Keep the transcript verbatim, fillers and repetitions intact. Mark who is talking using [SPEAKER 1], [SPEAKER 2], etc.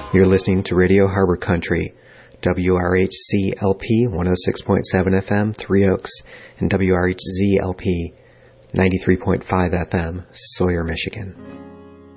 [SPEAKER 1] You're listening to Radio Harbor Country, W R H C L P one oh six point seven F M, Three Oaks, and W R H Z L P ninety-three point five F M, Sawyer, Michigan.